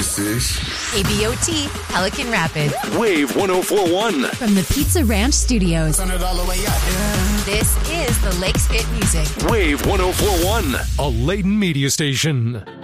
This is KBOT, Pelican Rapids. Wave 104.1. From the Pizza Ranch Studios. Turn it all the way up. This is the Lakes Hit Music. Wave 104.1. A Layton media station.